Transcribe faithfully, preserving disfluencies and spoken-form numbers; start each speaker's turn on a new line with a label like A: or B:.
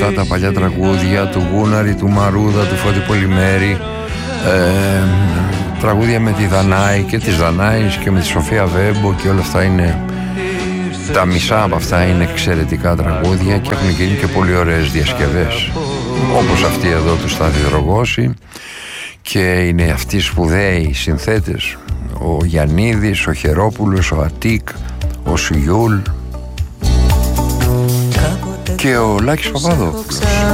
A: αυτά τα παλιά τραγούδια του Γούναρη, του Μαρούδα, του Φώτη Πολυμέρη, ε, τραγούδια με τη Δανάη και της Δανάης και με τη Σοφία Βέμπο, και όλα αυτά είναι, τα μισά από αυτά είναι εξαιρετικά τραγούδια και έχουν γίνει και πολύ ωραίες διασκευές, όπως αυτή εδώ του Στάθη Δρογώση, και είναι αυτοί σπουδαίοι συνθέτες, ο Γιαννίδης, ο Χερόπουλος, ο Αττικ, ο Σιούλ και ο Λάκης Παπαδόπουλος.